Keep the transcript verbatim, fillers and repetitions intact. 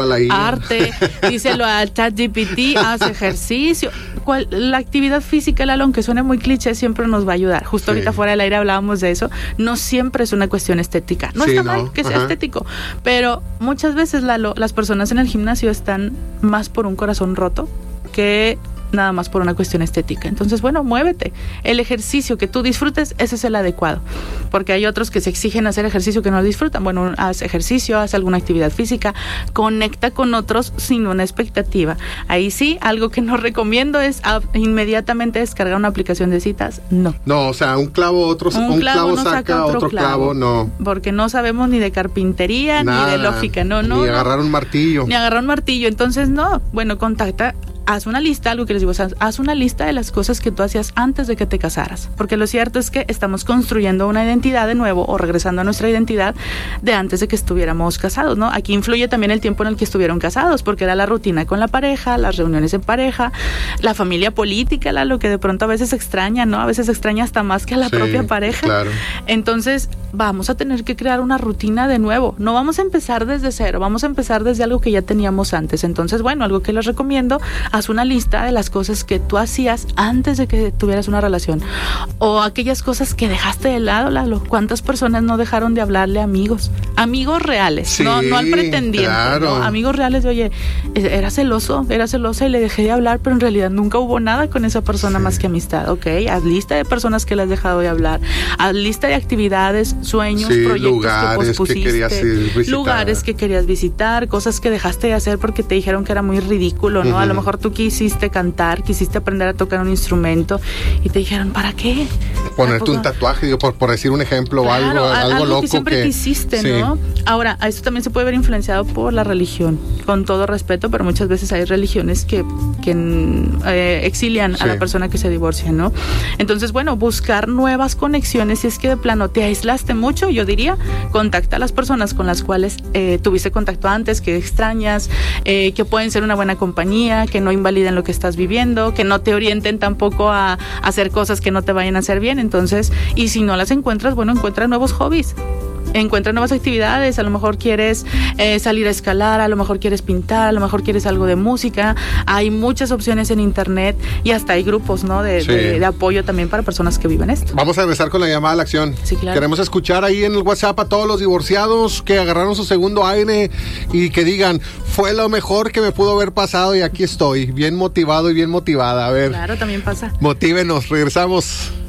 arte, díselo a ChatGPT, haz ejercicio. Cual, la actividad física, Lalo, aunque suene muy cliché, siempre nos va a ayudar. Justo sí. Ahorita fuera del aire hablábamos de eso. No siempre es una cuestión estética. No sí, está no. mal que sea Ajá. estético, pero muchas veces, Lalo, las personas en el gimnasio están más por un corazón roto que nada más por una cuestión estética. Entonces, bueno, muévete. El ejercicio que tú disfrutes, ese es el adecuado. Porque hay otros que se exigen hacer ejercicio que no disfrutan. Bueno, haz ejercicio, haz alguna actividad física, conecta con otros sin una expectativa. Ahí sí, algo que no recomiendo es a, inmediatamente descargar una aplicación de citas. No. No, o sea, un clavo, otro, un, un clavo, clavo no saca, saca otro, otro clavo, clavo, no. Porque no sabemos ni de carpintería, Nada, ni de lógica, no, no. Ni agarrar no. un martillo. Ni agarrar un martillo. Entonces, no. Bueno, contacta. Haz una lista, algo que les digo, o sea, haz una lista de las cosas que tú hacías antes de que te casaras, porque lo cierto es que estamos construyendo una identidad de nuevo o regresando a nuestra identidad de antes de que estuviéramos casados, ¿no? Aquí influye también el tiempo en el que estuvieron casados, porque era la rutina con la pareja, las reuniones en pareja, la familia política, la, lo que de pronto a veces extraña, ¿no? A veces extraña hasta más que a la sí, propia pareja. Claro. Entonces, vamos a tener que crear una rutina de nuevo, no vamos a empezar desde cero, vamos a empezar desde algo que ya teníamos antes. Entonces, bueno, algo que les recomiendo, haz una lista de las cosas que tú hacías antes de que tuvieras una relación o aquellas cosas que dejaste de lado, Lalo. ¿Cuántas personas no dejaron de hablarle a amigos? Amigos reales, sí, no, no al pretendiente, claro. ¿no? Amigos reales de, oye, era celoso, era celosa y le dejé de hablar, pero en realidad nunca hubo nada con esa persona sí. más que amistad, ¿ok? Haz lista de personas que le has dejado de hablar, haz lista de actividades, sueños, sí, proyectos lugares que pospusiste, que querías visitar. lugares que querías visitar, cosas que dejaste de hacer porque te dijeron que era muy ridículo, ¿no? Uh-huh. A lo mejor tú quisiste cantar, quisiste aprender a tocar un instrumento y te dijeron, ¿para qué? Ponerte un tatuaje, digo, por, por decir un ejemplo, claro, algo, algo, algo loco que siempre que quisiste, sí. ¿no? Ahora, a esto también se puede ver influenciado por la religión, con todo respeto, pero muchas veces hay religiones que, que eh, exilian sí. a la persona que se divorcia, ¿no? Entonces, bueno, buscar nuevas conexiones. Si es que de plano te aislaste mucho, yo diría, contacta a las personas con las cuales eh, tuviste contacto antes, que extrañas, eh, que pueden ser una buena compañía, que no invaliden lo que estás viviendo, que no te orienten tampoco a, a hacer cosas que no te vayan a hacer bien. Entonces, y si no las encuentras, bueno, encuentra nuevos hobbies. Encuentra nuevas actividades, a lo mejor quieres eh, salir a escalar, a lo mejor quieres pintar, a lo mejor quieres algo de música. Hay muchas opciones en internet y hasta hay grupos, ¿no? De, sí. de, de apoyo también para personas que viven esto. Vamos a regresar con la llamada a la acción. Sí, claro. Queremos escuchar ahí en el WhatsApp a todos los divorciados que agarraron su segundo aire y que digan, fue lo mejor que me pudo haber pasado y aquí estoy, bien motivado y bien motivada. A ver. Claro, también pasa. Motívenos, regresamos.